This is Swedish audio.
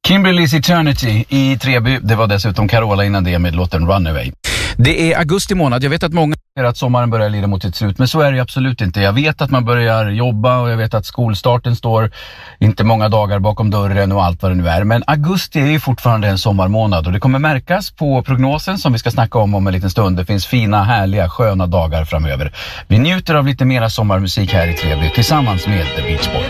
Kimberly's Eternity i Treby. Det var dessutom Carola innan det med låten Runaway. Det är augusti månad. Jag vet att många säger att sommaren börjar lida mot sitt slut, men så är det absolut inte. Jag vet att man börjar jobba och jag vet att skolstarten står inte många dagar bakom dörren och allt vad det nu är. Men augusti är ju fortfarande en sommarmånad och det kommer märkas på prognosen som vi ska snacka om en liten stund. Det finns fina, härliga, sköna dagar framöver. Vi njuter av lite mera sommarmusik här i Treby tillsammans med The Beach Boys.